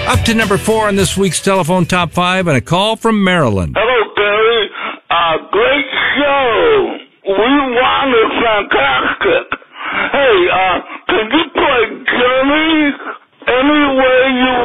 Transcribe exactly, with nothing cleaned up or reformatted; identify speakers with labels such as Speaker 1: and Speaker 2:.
Speaker 1: Up to number four on this week's Telephone Top five, and a call from Maryland.
Speaker 2: Hello, Gary. Uh, great show. We won. It's fantastic. Hey, uh, can you play Journey?